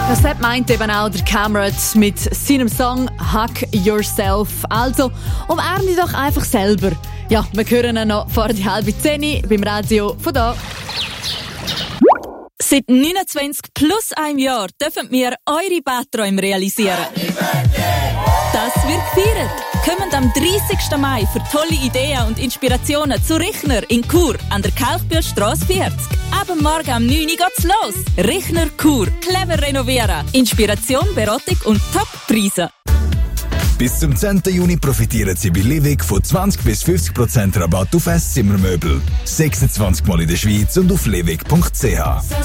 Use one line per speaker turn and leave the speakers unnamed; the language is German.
Das hat meint eben auch der Cameron mit seinem Song «Hug Yourself». Also, umarme dich doch einfach selber. Ja, wir hören ihn noch vor die 9:30 beim Radio von da.
Seit 29 plus einem Jahr dürfen wir eure Badträume realisieren. Das wird gefeiert. Kommt am 30. Mai für tolle Ideen und Inspirationen zu Richner in Chur an der Kalkbühlstrasse 40. Ab morgen am 9 Uhr geht's los. Richner Chur. Clever renovieren. Inspiration, Beratung und Top-Preise.
Bis zum 10. Juni profitieren Sie bei Livig von 20-50% Rabatt auf Esszimmermöbel. 26 Mal in der Schweiz und auf livig.ch.